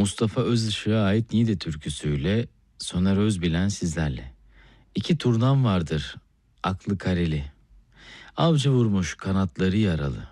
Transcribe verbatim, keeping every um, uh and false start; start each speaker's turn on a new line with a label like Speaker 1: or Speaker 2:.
Speaker 1: Mustafa Özışık'a ait Niğde türküsüyle Soner Özbilen sizlerle. İki turnam vardır, aklı kareli. Avcı vurmuş kanatları yaralı.